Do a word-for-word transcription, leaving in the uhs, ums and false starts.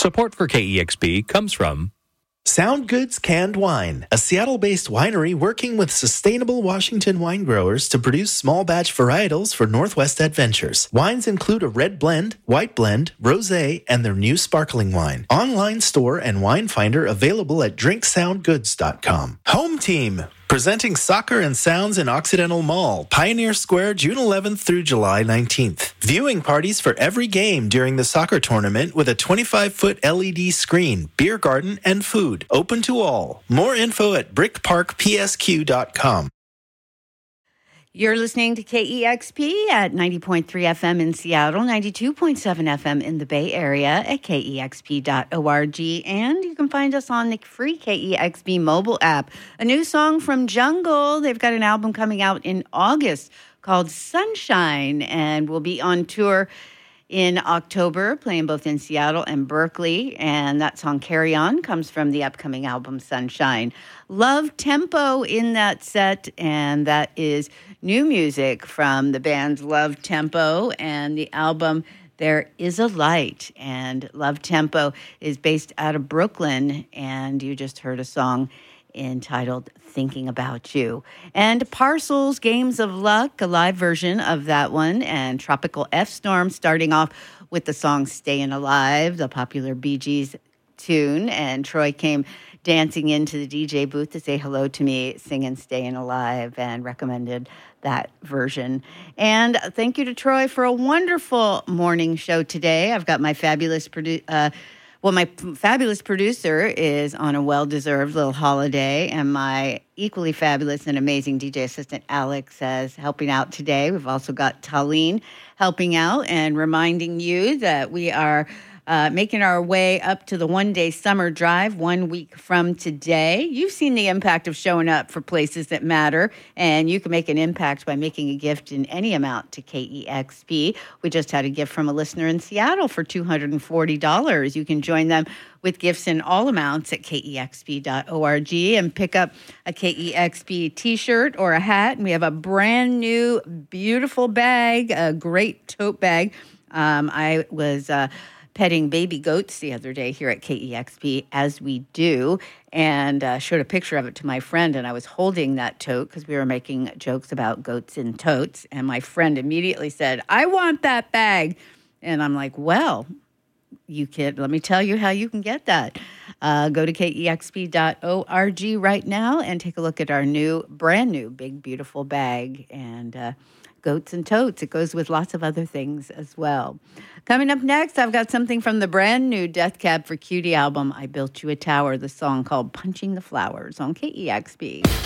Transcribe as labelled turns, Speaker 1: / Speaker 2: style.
Speaker 1: Support for K E X P comes from
Speaker 2: Sound Goods Canned Wine, a Seattle-based winery working with sustainable Washington wine growers to produce small batch varietals for Northwest Adventures. Wines include a red blend, white blend, rosé, and their new sparkling wine. Online store and wine finder available at drink sound goods dot com. Home Team, presenting Soccer and Sounds in Occidental Mall, Pioneer Square, June eleventh through July nineteenth. Viewing parties for every game during the soccer tournament with a twenty-five foot L E D screen, beer garden, and food. Open to all. More info at brick park p s q dot com.
Speaker 3: You're listening to K E X P at ninety point three F M in Seattle, ninety-two point seven F M in the Bay Area at K E X P dot org. And you can find us on the free K E X P mobile app. A new song from Jungle. They've got an album coming out in August called Sunshine, and will be on tour in October, playing both in Seattle and Berkeley. And that song, Carry On, comes from the upcoming album, Sunshine. Love Tempo in that set, and that is new music from the band Love Tempo and the album There Is a Light. And Love Tempo is based out of Brooklyn, and you just heard a song entitled Thinking About You. And Parcels, Games of Luck, a live version of that one, and Tropical F-Storm starting off with the song Stayin' Alive, the popular Bee Gees tune. And Troy came dancing into the D J booth to say hello to me, singing Stayin' Alive, and recommended that version. And thank you to Troy for a wonderful morning show today. I've got my fabulous produ- uh, Well, my f- fabulous producer is on a well-deserved little holiday, and my equally fabulous and amazing D J assistant, Alex, is helping out today. We've also got Talene helping out and reminding you that we are uh, making our way up to the one-day summer drive one week from today. You've seen the impact of showing up for places that matter, and you can make an impact by making a gift in any amount to K E X P. We just had a gift from a listener in Seattle for two hundred forty dollars. You can join them with gifts in all amounts at K E X P dot org and pick up a K E X P t-shirt or a hat. And we have a brand new, beautiful bag, a great tote bag. Um, I was uh, petting baby goats the other day here at K E X P, as we do, and uh, showed a picture of it to my friend, and I was holding that tote because we were making jokes about goats in totes, and my friend immediately said, I want that bag. And I'm like, well, you can, let me tell you how you can get that. Uh, go to K E X P dot org right now and take a look at our new, brand new, big, beautiful bag. And uh, goats and totes, it goes with lots of other things as well. Coming up next, I've got something from the brand new Death Cab for Cutie album, I Built You a Tower, the song called Punching the Flowers on K E X P.